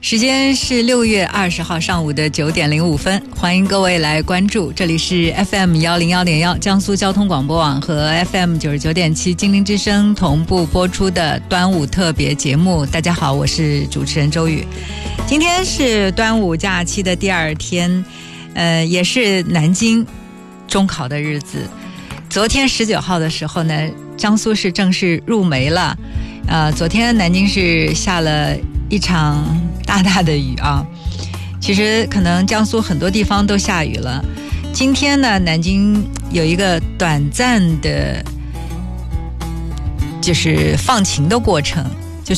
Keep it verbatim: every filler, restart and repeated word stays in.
时间是六月二十号上午的九点零五分，欢迎各位来关注，这里是 F M 一零一点一江苏交通广播网和 F M 九十九点七精灵之声同步播出的端午特别节目。大家好，我是主持人周宇。今天是端午假期的第二天，呃，也是南京中考的日子。昨天十九号的时候呢，江苏是正式入梅了。呃，昨天南京是下了一场大大的雨啊，其实可能江苏很多地方都下雨了。今天呢，南京有一个短暂的就是放晴的过程，